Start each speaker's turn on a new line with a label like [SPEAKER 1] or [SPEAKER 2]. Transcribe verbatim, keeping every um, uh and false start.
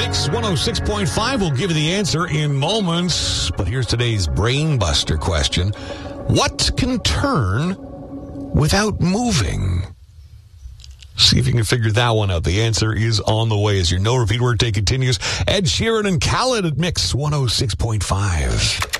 [SPEAKER 1] Mix one oh six point five will give you the answer in moments. But here's today's brain buster question. What can turn without moving? See if you can figure that one out. The answer is on the way as your no repeat word take continues. Ed Sheeran and Khaled at Mix one oh six point five.